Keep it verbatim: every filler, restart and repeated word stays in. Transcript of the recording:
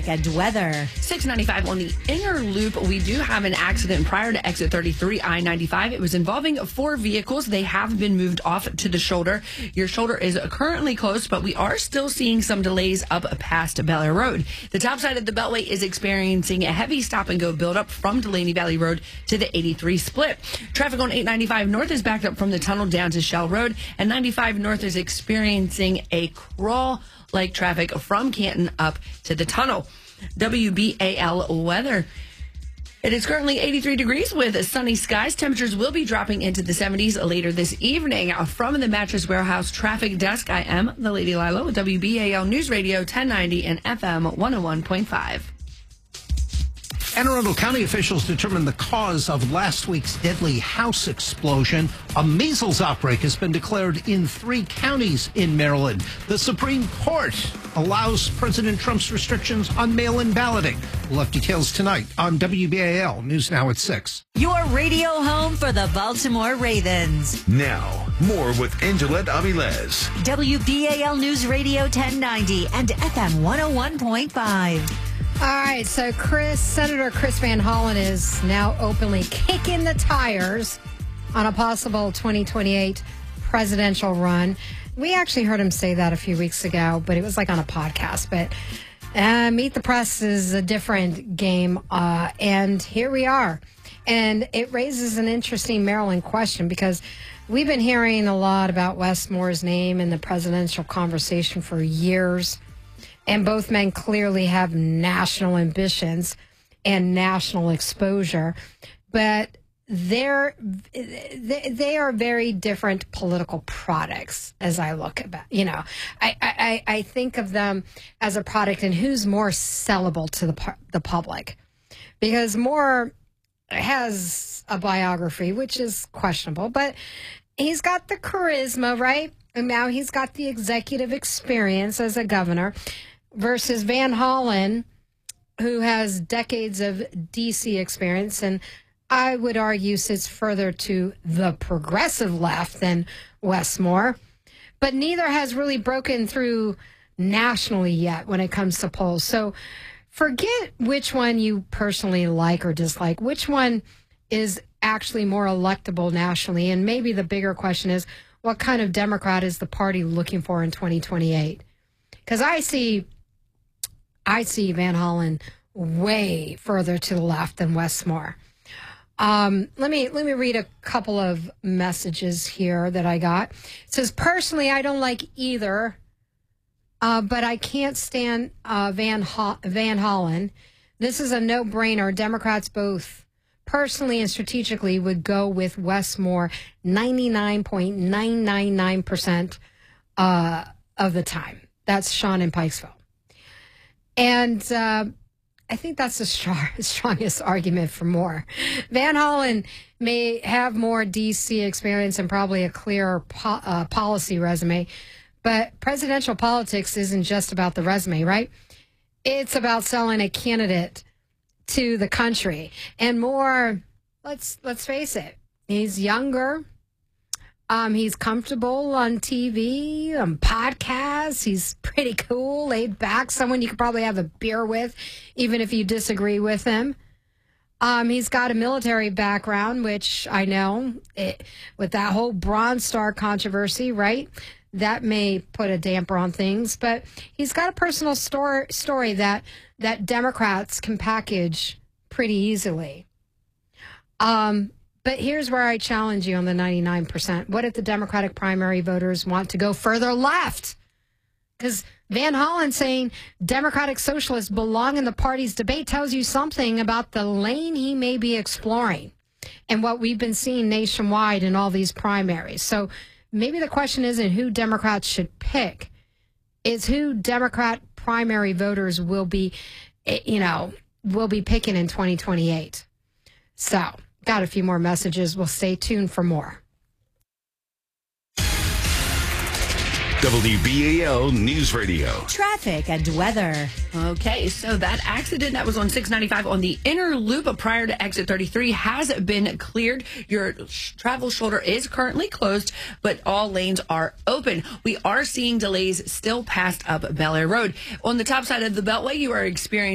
Traffic and weather. six ninety-five on the inner loop. We do have an accident prior to exit thirty-three, I ninety-five. It was involving four vehicles. They have been moved off to the shoulder. Your shoulder is currently closed, but we are still seeing some delays up past Bel Air Road. The top side of the Beltway is experiencing a heavy stop and go buildup from Delaney Valley Road to the eighty-three split. Traffic on eight ninety-five North is backed up from the tunnel down to Shell Road, and ninety-five North is experiencing a crawl-like traffic from Canton up to the tunnel. W B A L weather. It is currently eighty-three degrees with sunny skies. Temperatures will be dropping into the seventies later this evening. From the Mattress Warehouse traffic desk, I am the Lady Lila with W B A L News Radio ten ninety and F M one oh one point five. Anne Arundel County officials determined the cause of last week's deadly house explosion. A measles outbreak has been declared in three counties in Maryland. The Supreme Court allows President Trump's restrictions on mail-in balloting. We'll have details tonight on W B A L News Now at six. Your radio home for the Baltimore Ravens. Now, more with Angelette Avilés. W B A L News Radio ten ninety and F M one oh one point five. All right, so Chris, Senator Chris Van Hollen is now openly kicking the tires on a possible twenty twenty-eight presidential run. We actually heard him say that a few weeks ago, but it was like on a podcast. But uh, Meet the Press is a different game, uh, and here we are. And it raises an interesting Maryland question because we've been hearing a lot about Wes Moore's name in the presidential conversation for years. And both men clearly have national ambitions and national exposure, but they're they, they are very different political products. As I look about, you know, I, I I think of them as a product and who's more sellable to the the public, because Moore has a biography which is questionable, but he's got the charisma, right? And now he's got the executive experience as a governor. Versus Van Hollen, who has decades of D C experience, and I would argue sits further to the progressive left than Wes Moore. But neither has really broken through nationally yet when it comes to polls. So forget which one you personally like or dislike. Which one is actually more electable nationally? And maybe the bigger question is, what kind of Democrat is the party looking for in twenty twenty-eight? Because I see... I see Van Hollen way further to the left than Wes Moore. Um, let me let me read a couple of messages here that I got. It says, personally, I don't like either, uh, but I can't stand uh, Van Ho- Van Hollen. This is a no-brainer. Democrats both personally and strategically would go with Wes Moore ninety-nine point nine nine nine percent uh, of the time. That's Sean in Pikesville. And uh, I think that's the strong, strongest argument for Moore. Van Hollen may have more D C experience and probably a clearer po- uh, policy resume, but presidential politics isn't just about the resume, right? It's about selling a candidate to the country. And Moore, let's let's face it, he's younger. Um, he's comfortable on T V, on podcasts. He's pretty cool, laid back, someone you could probably have a beer with, even if you disagree with him. Um, he's got a military background, which I know, it, with that whole Bronze Star controversy, right? That may put a damper on things, but he's got a personal story, story that, that Democrats can package pretty easily. Um. But here's where I challenge you on the ninety-nine percent. What if the Democratic primary voters want to go further left? Because Van Hollen saying Democratic socialists belong in the party's debate tells you something about the lane he may be exploring and what we've been seeing nationwide in all these primaries. So maybe the question isn't who Democrats should pick. It's who Democrat primary voters will be, you know, will be picking in twenty twenty-eight. So... got a few more messages. We'll stay tuned for more. W B A L News Radio. Traffic and weather. Okay, so that accident that was on six ninety-five on the inner loop prior to exit thirty-three has been cleared. Your travel shoulder is currently closed, but all lanes are open. We are seeing delays still past up Bel Air Road. On the top side of the Beltway, you are experiencing